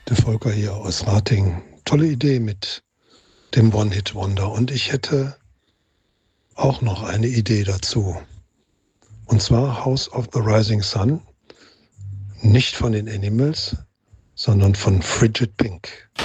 Der Volker hier aus Rating. Tolle Idee mit dem One-Hit-Wonder. Und ich hätte auch noch eine Idee dazu. Und zwar House of the Rising Sun. Nicht von den Animals, sondern von Frigid Pink.